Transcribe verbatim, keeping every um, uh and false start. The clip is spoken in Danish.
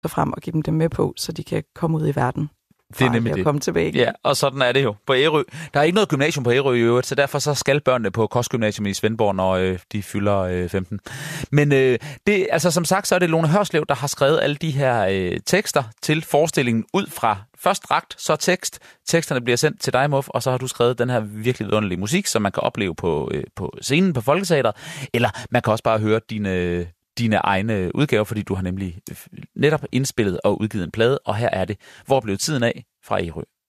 frem og give dem det med på, så de kan komme ud i verden. Det er nemlig det. Komme tilbage. Ja, og sådan er det jo på Ærø. Der er ikke noget gymnasium på Ærø i øvrigt, så derfor så skal børnene på Kostgymnasium i Svendborg, når øh, de fylder øh, femten. Men øh, det, altså, som sagt, så er det Lone Hørslev, der har skrevet alle de her øh, tekster til forestillingen ud fra først dragt, så tekst. Teksterne bliver sendt til dig, Muff, og så har du skrevet den her virkelig vidunderlige musik, som man kan opleve på, øh, på scenen på Folketeatret, eller man kan også bare høre dine... dine egne udgaver, fordi du har nemlig netop indspillet og udgivet en plade, og her er det Hvor blev tiden af fra Ærø.